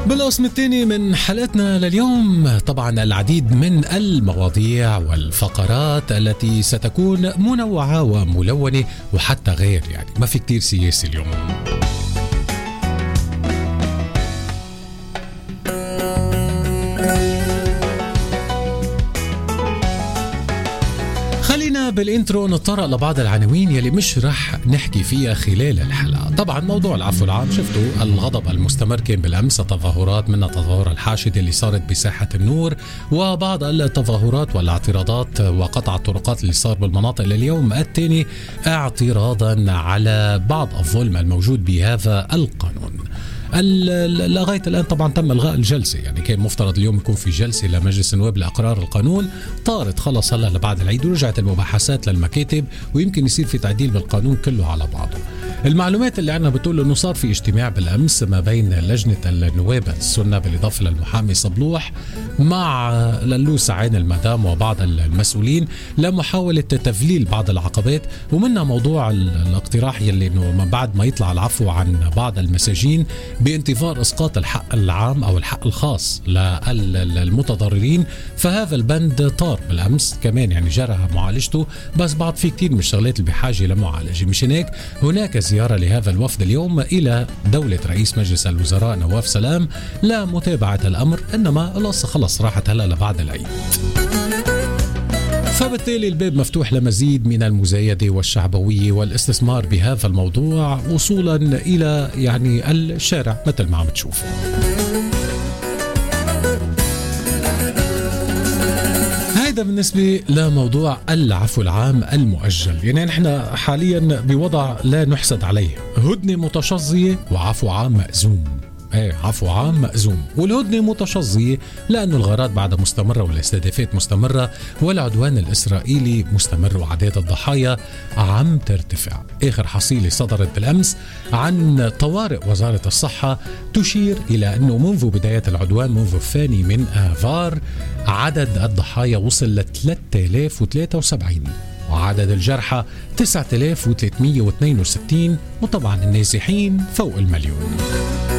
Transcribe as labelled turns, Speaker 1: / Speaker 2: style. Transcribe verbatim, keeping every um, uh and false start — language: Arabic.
Speaker 1: بالقسم الثاني من حلقتنا لليوم طبعا العديد من المواضيع والفقرات التي ستكون منوعة وملونة وحتى غير، يعني ما في كتير سياسي اليوم. خلينا بالانترو نتطرق لبعض العناوين يلي مش رح نحكي فيها خلال الحلقة. طبعا موضوع العفو العام، شفتوا الغضب المستمر كان بالأمس، تظاهرات منها تظاهر الحاشد اللي صارت بساحة النور، وبعض التظاهرات والاعتراضات وقطع الطرقات اللي صار بالمناطق اليوم الثاني اعتراضا على بعض الظلم الموجود بهذا القانون. لغاية الآن طبعا تم إلغاء الجلسة، يعني كان مفترض اليوم يكون في جلسة لمجلس النواب لإقرار القانون، طارت خلص هلا لبعد العيد ورجعت المباحثات للمكاتب ويمكن يصير في تعديل بالقانون كله على بعضه. المعلومات اللي عنا بتقول انه صار في اجتماع بالامس ما بين لجنة النواب السنة بالاضافة للمحامي صبلوح مع للوسة عين المدام وبعض المسؤولين لمحاولة تذليل بعض العقبات، ومنها موضوع الاقتراح يلي انه من بعد ما يطلع العفو عن بعض المساجين بانتظار اسقاط الحق العام او الحق الخاص للمتضررين، فهذا البند طار بالامس كمان، يعني جرى معالجته، بس بعض في كتير من الشغلات اللي بحاجة لمعالجة. مش هناك هناك زيارة لهذا الوفد اليوم إلى دولة رئيس مجلس الوزراء نواف سلام لمتابعة الأمر، إنما القصة خلص راحت هلا لبعد العيد، فبالتالي الباب مفتوح لمزيد من المزايدة والشعبوية والاستثمار بهذا الموضوع وصولا إلى يعني الشارع مثل ما عم تشوفوا. هذا بالنسبة لموضوع العفو العام المؤجل. يعني نحن حاليا بوضع لا نحسد عليه، هدنة متشظية وعفو عام مأزوم. ايه عفو عام مأزوم، والهدنة متشظية لأنه الغارات بعد مستمرة والاستهدافات مستمرة والعدوان الإسرائيلي مستمر وعداد الضحايا عم ترتفع. آخر حصيلة صدرت بالأمس عن طوارئ وزارة الصحة تشير إلى أنه منذ بداية العدوان منذ الثاني من آذار عدد الضحايا وصل ل ثلاثة آلاف وثلاثة وسبعين وعدد الجرحى تسعة آلاف وثلاثمئة واثنين وستين، وطبعا النازحين فوق المليون.